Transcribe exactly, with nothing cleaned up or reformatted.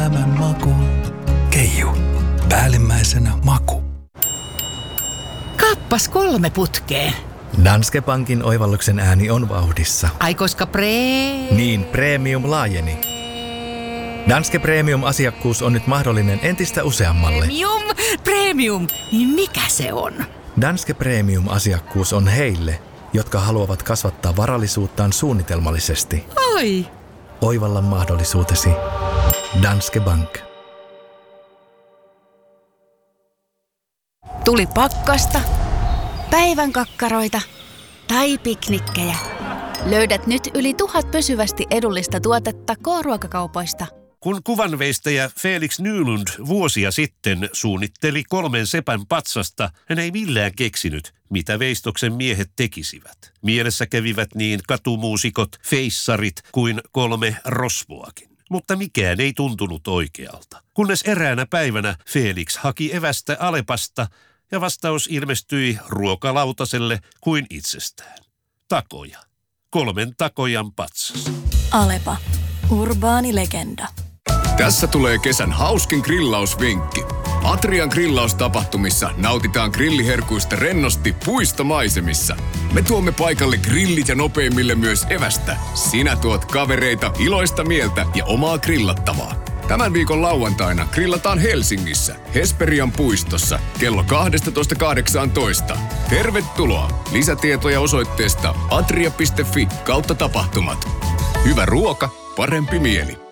Elämän maku. Keiju. Päällimmäisenä maku. Kappas kolme putkeen. Danske Bankin oivalluksen ääni on vauhdissa. Ai koska pre... Niin, premium laajeni. Danske Premium-asiakkuus on nyt mahdollinen entistä useammalle. Premium, premium, niin mikä se on? Danske Premium-asiakkuus on heille, jotka haluavat kasvattaa varallisuuttaan suunnitelmallisesti. Ai! Oivalla mahdollisuutesi. Danske Bank. Tuli pakkasta, päivän kakkaroita tai piknikkejä. Löydät nyt yli tuhat pysyvästi edullista tuotetta K-ruokakaupoista. Kun kuvanveistäjä Felix Nylund vuosia sitten suunnitteli kolmen sepän patsasta, hän ei millään keksinyt, mitä veistoksen miehet tekisivät. Mielessä kävivät niin katumuusikot, feissarit kuin kolme rosvoakin. Mutta mikään ei tuntunut oikealta. Kunnes eräänä päivänä Felix haki evästä Alepasta ja vastaus ilmestyi ruokalautaselle kuin itsestään. Takoja. Kolmen takojan patsas. Alepa. Urbaani legenda. Tässä tulee kesän hauskin grillausvinkki. Atrian grillaustapahtumissa nautitaan grilliherkuista rennosti puistomaisemissa. Me tuomme paikalle grillit ja nopeimmille myös evästä. Sinä tuot kavereita, iloista mieltä ja omaa grillattavaa. Tämän viikon lauantaina grillataan Helsingissä, Hesperian puistossa, kello kaksitoista kahdeksantoista. Tervetuloa! Lisätietoja osoitteesta atria piste fi kautta tapahtumat. Hyvä ruoka, parempi mieli.